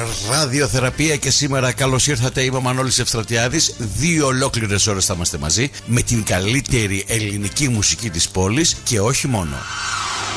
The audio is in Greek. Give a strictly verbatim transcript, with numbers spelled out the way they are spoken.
ραδιοθεραπεία και σήμερα καλώς ήρθατε. Είμαι ο Μανώλης Ευστρατιάδης. Δύο ολόκληρες ώρες θα είμαστε μαζί με την καλύτερη ελληνική μουσική της πόλης και όχι μόνο.